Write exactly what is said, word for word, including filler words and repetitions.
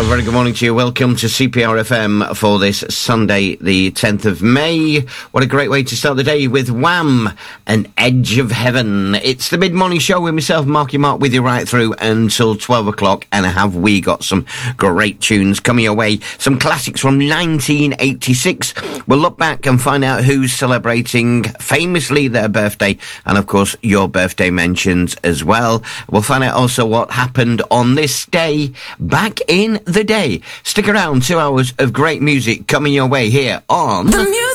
a very good morning to you. Welcome to C P R F M for this Sunday, the tenth of May. What a great way to start the day with Wham! And Edge of Heaven. It's the mid-morning show with myself, Marky Mark, with you right through until twelve o'clock. And have we got some great tunes coming your way. Some classics from nineteen eighty-six. We'll look back and find out who's celebrating famously their birthday. And, of course, your birthday mentions as well. We'll find out also what happened on this day back in the day. Stick around, two hours of great music coming your way here on... The music.